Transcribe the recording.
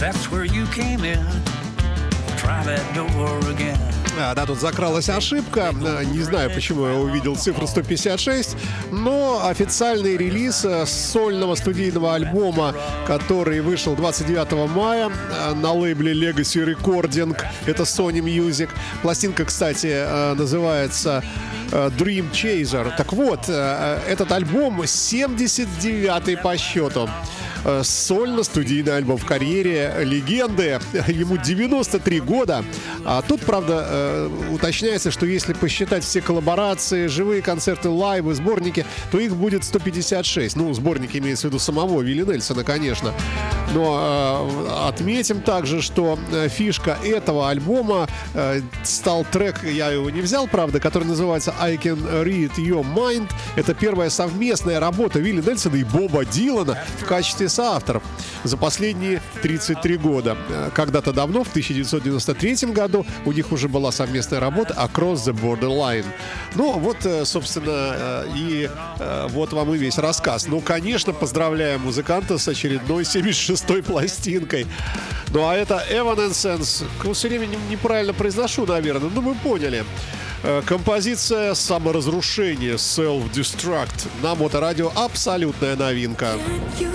That's where you came in. Try that door again. Да, тут закралась ошибка. Не знаю, почему я увидел цифру 156, но официальный релиз сольного студийного альбома, который вышел 29 мая на лейбле Legacy Recording, это Sony Music. Пластинка, кстати, называется Dream Chaser. Так вот, этот альбом 79-й по счету. Сольно-студийный альбом в карьере легенды. Ему 93 года. А тут, правда, уточняется, что если посчитать все коллаборации, живые концерты, лайвы, сборники, то их будет 156. Ну, сборники имеется в виду самого Вилли Нельсона, конечно. Но отметим также, что фишка этого альбома стал трек, я его не взял, правда, который называется I Can Read Your Mind. Это первая совместная работа Вилли Нельсона и Боба Дилана в качестве соавторов за последние 33 года. Когда-то давно, в 1993 году, у них уже была совместная работа Across the Borderline. Ну, вот, собственно, и вот вам и весь рассказ. Ну, конечно, поздравляем музыканта с очередной 76-й пластинкой. Ну, а это Evanescence. Все время неправильно произношу, наверное, но вы поняли. Композиция «Саморазрушение» Self-Destruct на Моторадио. Абсолютная новинка. You